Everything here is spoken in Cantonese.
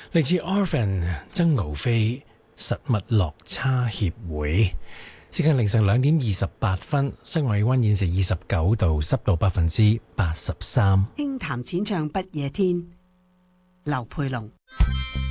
嚟自 Orphan 曾敖飛實物落差協會。時間凌晨2:28，室外氣溫現時29度，濕度83%。 輕談淺唱不夜天，劉佩龍。